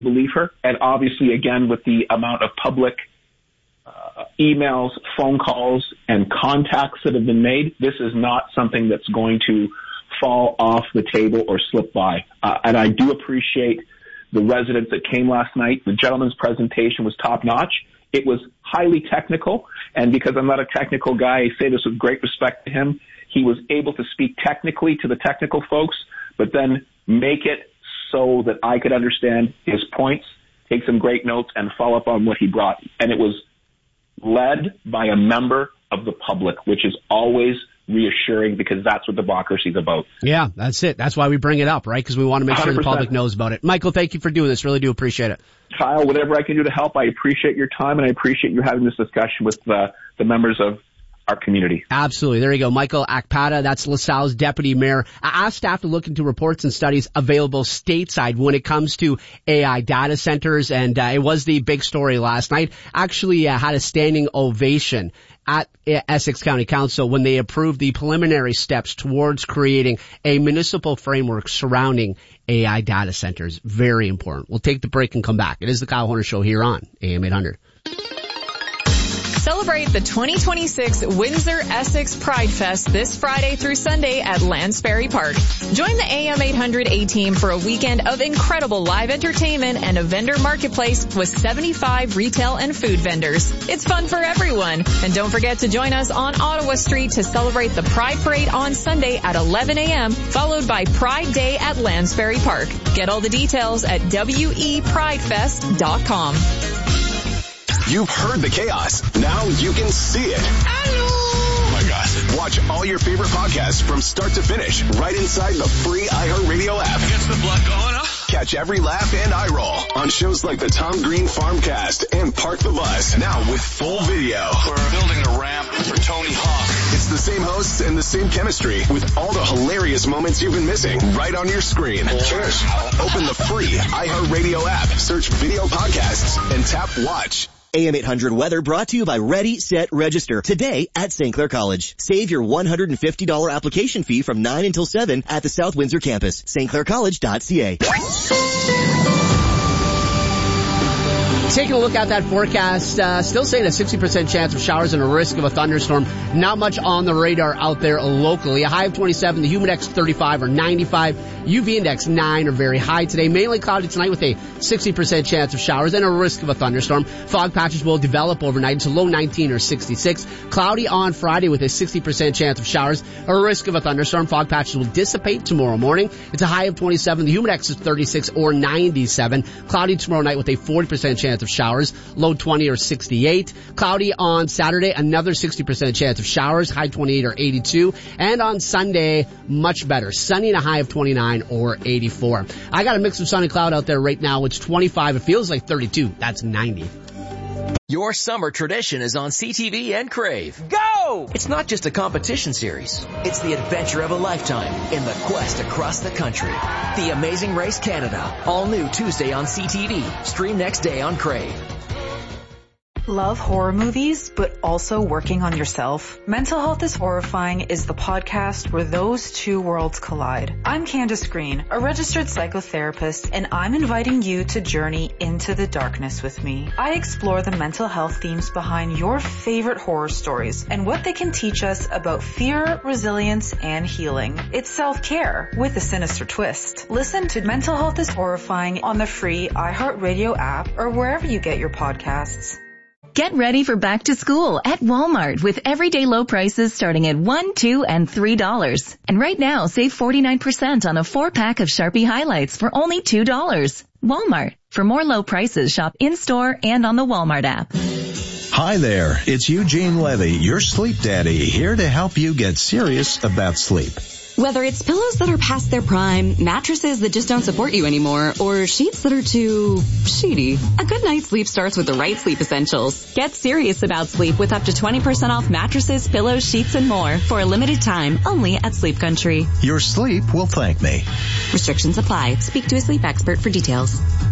believe her. And obviously, again, with the amount of public emails, phone calls, and contacts that have been made, this is not something that's going to fall off the table or slip by. And I do appreciate the residents that came last night. The gentleman's presentation was top-notch. It was highly technical, and because I'm not a technical guy, I say this with great respect to him. He was able to speak technically to the technical folks, but then make it so that I could understand his points, take some great notes, and follow up on what he brought. And it was led by a member of the public, which is always reassuring because that's what democracy is about. Yeah, that's it. That's why we bring it up, right? Because we want to make sure the 100%. public knows about it. Michael, thank you for doing this. Really do appreciate it. Kyle, whatever I can do to help, I appreciate your time, and I appreciate you having this discussion with the members of our community. Absolutely. There you go. Michael Akpata, that's LaSalle's deputy mayor. I asked staff to look into reports and studies available stateside when it comes to AI data centers, and it was the big story last night. Actually had a standing ovation at Essex County Council when they approved the preliminary steps towards creating a municipal framework surrounding AI data centers. Very important. We'll take the break and come back. It is the Kyle Horner Show here on AM 800. Celebrate the 2026 Windsor Essex Pride Fest this Friday through Sunday at Lansbury Park. Join the AM 800 A-Team for a weekend of incredible live entertainment and a vendor marketplace with 75 retail and food vendors. It's fun for everyone. And don't forget to join us on Ottawa Street to celebrate the Pride Parade on Sunday at 11 a.m., followed by Pride Day at Lansbury Park. Get all the details at wepridefest.com. You've heard the chaos. Now you can see it. Hello! Oh my gosh. Watch all your favorite podcasts from start to finish right inside the free iHeartRadio app. Gets the blood going, huh? Catch every laugh and eye roll on shows like the Tom Green Farmcast and Park the Bus. Now with full video. We're building a ramp for Tony Hawk. It's the same hosts and the same chemistry with all the hilarious moments you've been missing right on your screen. Cheers. Open the free iHeartRadio app, search video podcasts, and tap watch. AM 800 weather brought to you by Ready, Set, Register today at St. Clair College. Save your $150 application fee from 9 until 7 at the South Windsor campus. stclaircollege.ca. Taking a look at that forecast, still saying a 60% chance of showers and a risk of a thunderstorm. Not much on the radar out there locally. A high of 27, the humidex 35 or 95, UV index 9 or very high today. Mainly cloudy tonight with a 60% chance of showers and a risk of a thunderstorm. Fog patches will develop overnight to low 19 or 66. Cloudy on Friday with a 60% chance of showers, a risk of a thunderstorm. Fog patches will dissipate tomorrow morning. It's a high of 27, the humidex is 36 or 97. Cloudy tomorrow night with a 40% chance of showers, low 20 or 68. Cloudy on Saturday, another 60% chance of showers, high 28 or 82. And on Sunday, much better, sunny and a high of 29 or 84. I got a mix of sun and cloud out there right now. It's 25. It feels like 32. That's 90. Your summer tradition is on CTV and Crave. Go! It's not just a competition series. It's the adventure of a lifetime in the quest across the country. The Amazing Race Canada. All new Tuesday on CTV. Stream next day on Crave. Love horror movies, but also working on yourself? Mental Health is Horrifying is the podcast where those two worlds collide. I'm Candace Green, a registered psychotherapist, and I'm inviting you to journey into the darkness with me. I explore the mental health themes behind your favorite horror stories and what they can teach us about fear, resilience, and healing. It's self-care with a sinister twist. Listen to Mental Health is Horrifying on the free iHeartRadio app or wherever you get your podcasts. Get ready for back to school at Walmart with everyday low prices starting at $1, $2, and $3. And right now, save 49% on a 4-pack of Sharpie highlights for only $2. Walmart. For more low prices, shop in-store and on the Walmart app. Hi there, it's Eugene Levy, your sleep daddy, here to help you get serious about sleep. Whether it's pillows that are past their prime, mattresses that just don't support you anymore, or sheets that are too sheety, a good night's sleep starts with the right sleep essentials. Get serious about sleep with up to 20% off mattresses, pillows, sheets, and more for a limited time only at Sleep Country. Your sleep will thank me. Restrictions apply. Speak to a sleep expert for details.